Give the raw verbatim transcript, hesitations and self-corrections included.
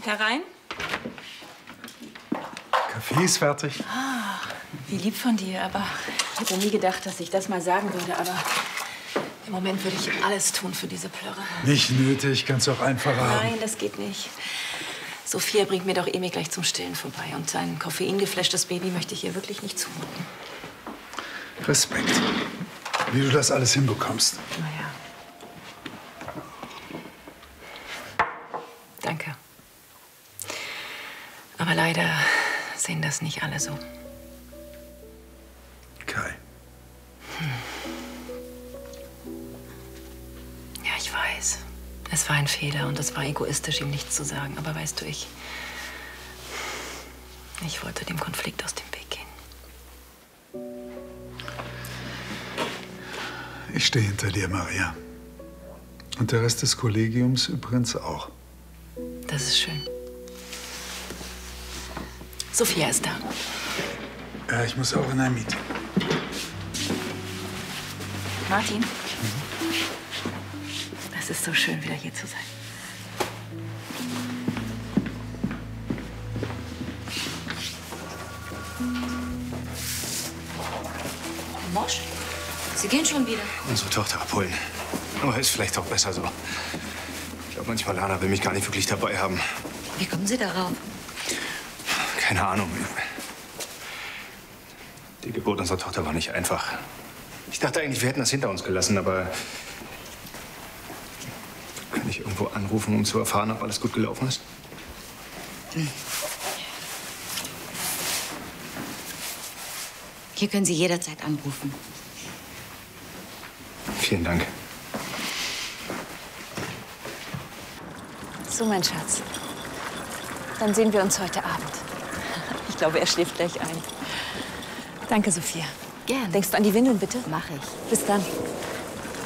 Herein? Kaffee ist fertig. Ah, wie lieb von dir, aber ich hätte nie gedacht, dass ich das mal sagen würde, aber im Moment würde ich alles tun für diese Plörre. Nicht nötig, kannst du auch einfacher haben. Nein, das geht nicht. Sophia bringt mir doch Emi gleich zum Stillen vorbei und sein koffeingeflashtes Baby möchte ich ihr wirklich nicht zumuten. Respekt, wie du das alles hinbekommst. Naja. Danke. Aber leider sehen das nicht alle so. Kai. Hm. Ja, ich weiß. Es war ein Fehler und es war egoistisch, ihm nichts zu sagen. Aber weißt du, ich... Ich wollte dem Konflikt aus dem Weg gehen. Ich stehe hinter dir, Maria. Und der Rest des Kollegiums übrigens auch. Das ist schön. Sophia ist da. Ja, ich muss auch in ein Meeting. Martin? Mhm. Es ist so schön, wieder hier zu sein. Herr Mosch, Sie gehen schon wieder. Unsere Tochter abholen. Aber ist vielleicht auch besser so. Ich glaube, manchmal Lana will mich gar nicht wirklich dabei haben. Wie kommen Sie darauf? Keine Ahnung. Die Geburt unserer Tochter war nicht einfach. Ich dachte eigentlich, wir hätten das hinter uns gelassen, aber... Kann ich irgendwo anrufen, um zu erfahren, ob alles gut gelaufen ist? Hm. Hier können Sie jederzeit anrufen. Vielen Dank. So, mein Schatz. Dann sehen wir uns heute Abend. Ich glaube, er schläft gleich ein. Danke, Sophia. Gern. Denkst du an die Windeln, bitte? Mach ich. Bis dann.